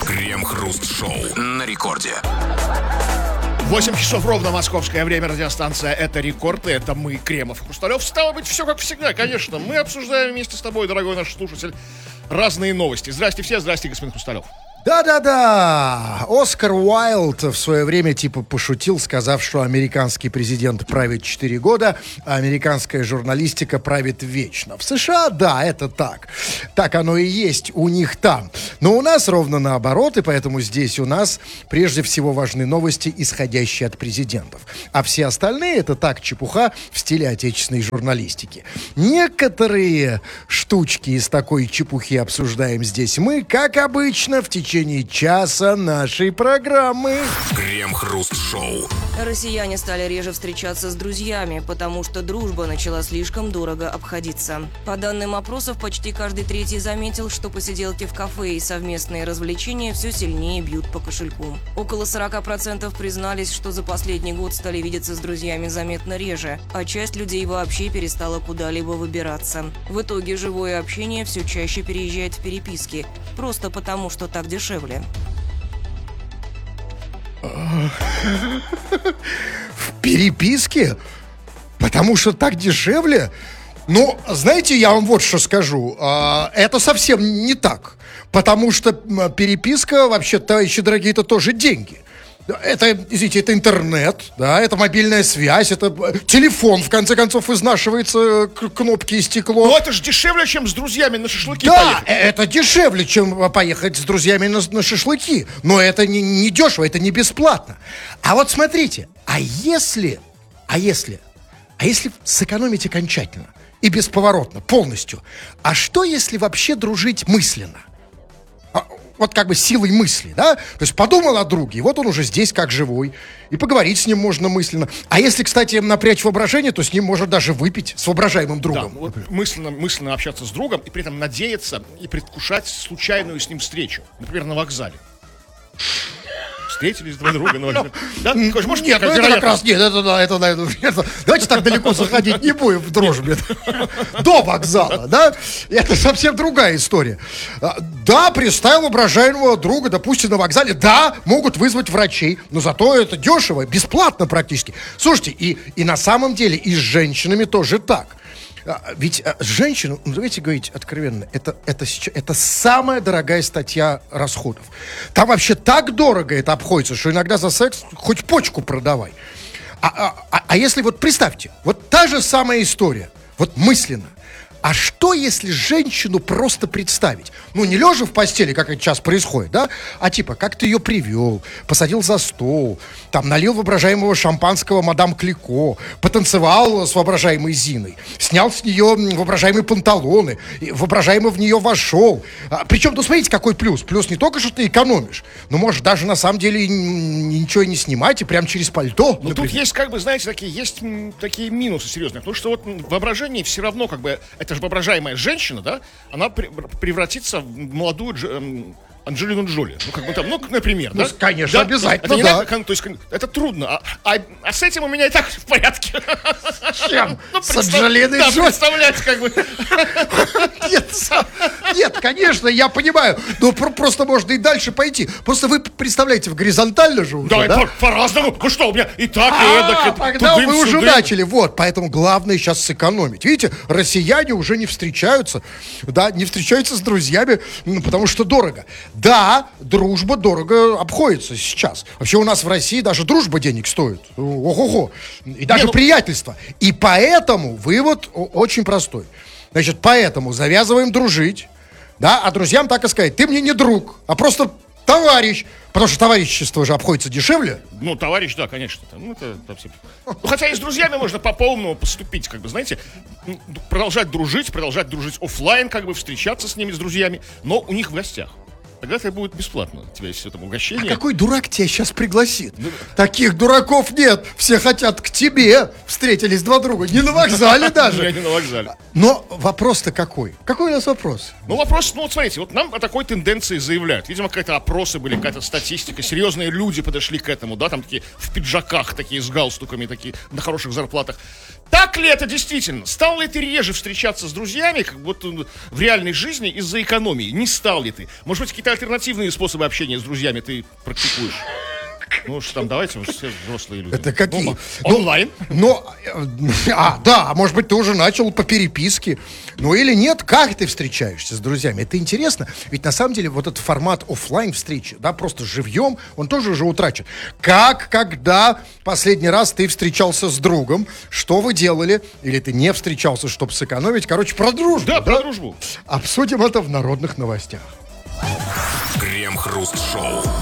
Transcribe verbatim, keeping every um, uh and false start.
Крем-хруст-шоу на рекорде. восемь часов ровно московское время. Радиостанция «Это Рекорд». И это мы, Кремов и Хрусталев. Стало быть, все как всегда, конечно. Мы обсуждаем вместе с тобой, дорогой наш слушатель, разные новости. Здрасте все, здрасте, господин Хрусталев. Да-да-да, Оскар Уайлд в свое время типа пошутил, сказав, что американский президент правит четыре года, а американская журналистика правит вечно. В США, да, это так. Так оно и есть у них там. Но у нас ровно наоборот, и поэтому здесь у нас прежде всего важны новости, исходящие от президентов. А все остальные это так, чепуха в стиле отечественной журналистики. Некоторые штучки из такой чепухи обсуждаем здесь мы, как обычно, в течение В течение часа нашей программы. Крем-хруст-шоу. Россияне стали реже встречаться с друзьями, потому что дружба начала слишком дорого обходиться. По данным опросов, почти каждый третий заметил, что посиделки в кафе и совместные развлечения все сильнее бьют по кошельку. Около сорок процентов признались, что за последний год стали видеться с друзьями заметно реже, а часть людей вообще перестала куда-либо выбираться. В итоге живое общение все чаще переезжает в переписки, просто потому что так дешевле. В переписке? Потому что так дешевле? Ну, знаете, я вам вот что скажу. Это совсем не так. Потому что переписка, вообще, товарищи дорогие, это тоже деньги. Это, извините, это интернет, да, это мобильная связь, это телефон, в конце концов, изнашивается, кнопки и стекло. Но это же дешевле, чем с друзьями на шашлыки да, поехать. Да, это дешевле, чем поехать с друзьями на, на шашлыки. Но это не, не дешево, это не бесплатно. А вот смотрите, а если, а если, а если сэкономить окончательно и бесповоротно, полностью, а что если вообще дружить мысленно? Вот как бы силой мысли, да? То есть подумал о друге, и вот он уже здесь как живой, и поговорить с ним можно мысленно. А если, кстати, напрячь воображение, то с ним можно даже выпить, с воображаемым другом. Да, вот мысленно, мысленно общаться с другом и при этом надеяться и предвкушать случайную с ним встречу. Например, на вокзале. Встретились друг друга на вокзале. Да? Нет, ну это как раз нет, это да, это, это, это, давайте так далеко заходить не будем в дружбе. До вокзала, да? Это совсем другая история. Да, представил воображаемого друга, допустим, на вокзале, да, могут вызвать врачей, но зато это дешево, бесплатно практически. Слушайте, и, и на самом деле и с женщинами тоже так. Ведь женщина, ну давайте говорить откровенно, это, это, это самая дорогая статья расходов. Там вообще так дорого это обходится, что иногда за секс хоть почку продавай. А, а, а если вот представьте, вот та же самая история, вот мысленно. А что, если женщину просто представить? Ну, не лежа в постели, как это сейчас происходит, да? А типа, как ты ее привел, посадил за стол, там, налил воображаемого шампанского мадам Клико, потанцевал с воображаемой Зиной, снял с нее воображаемые панталоны, воображаемо в нее вошел. А, причем, ну, смотрите, какой плюс. Плюс не только, что ты экономишь, но можешь даже, на самом деле, ничего и не снимать, и прям через пальто. Но тут есть, как бы, знаете, такие, есть такие минусы серьезные. Потому что вот воображение все равно, как бы, это же воображаемая женщина, да, она превратится в молодую Дж, Анджелину Джоли. Ну, как бы там, ну, например, ну, да? Конечно, да? обязательно, это, да. надо, то есть, это трудно. А, а, а с этим у меня и так в порядке. Чем? Ну, с Анджелиной да, Джоли? представлять, как бы. Нет, нет, конечно, я понимаю. Но просто можно и дальше пойти. Просто вы представляете, в горизонтально же уже, да? да? По-разному. Ну что, у меня и так, и а, эдак. Тогда вы уже начали. Вот, поэтому главное сейчас сэкономить. Видите, россияне уже не встречаются, да, не встречаются с друзьями, потому что дорого. Да, дружба дорого обходится сейчас. Вообще у нас в России даже дружба денег стоит. Ого-го. И даже Не, ну... приятельство. И поэтому вывод очень простой. Значит, поэтому завязываем дружить, да, а друзьям так и сказать: ты мне не друг, а просто товарищ. Потому что товарищество же обходится дешевле. Ну, товарищ, да, конечно. Ну, это, это... Ну, хотя и с друзьями можно по-полному поступить, как бы, знаете, продолжать дружить, продолжать дружить офлайн, как бы встречаться с ними, с друзьями, но у них в гостях. Тогда это будет бесплатно. У тебя есть это угощение. А какой дурак тебя сейчас пригласит? Ну, таких дураков нет. Все хотят к тебе. Встретились два друга. Не на вокзале даже. Я не на вокзале. Но вопрос-то какой? Какой у нас вопрос? Ну, вопрос, ну, вот смотрите, вот нам о такой тенденции заявляют. Видимо, какие-то опросы были, какая-то статистика. Серьезные люди подошли к этому, да, там такие в пиджаках, такие с галстуками, такие на хороших зарплатах. Так ли это действительно? Стал ли ты реже встречаться с друзьями, как вот в реальной жизни из-за экономии? Не стал ли ты? Может быть, какие-то какие-то альтернативные способы общения с друзьями ты практикуешь? Ну что там, давайте, мы же все взрослые люди. Это какие? Ну, Ну, онлайн. Но, э, а, да, может быть, ты уже начал по переписке. Ну или нет, как ты встречаешься с друзьями? Это интересно. Ведь на самом деле вот этот формат офлайн встречи, да, просто живьем, он тоже уже утрачен. Как, когда последний раз ты встречался с другом, что вы делали? Или ты не встречался, чтобы сэкономить? Короче, про дружбу. Да, про дружбу. Обсудим это в народных новостях. Крем-хруст-шоу.